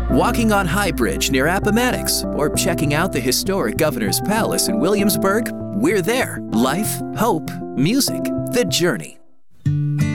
Walking on High Bridge near Appomattox, or checking out the historic Governor's Palace in Williamsburg, we're there. Life, hope, music, the journey.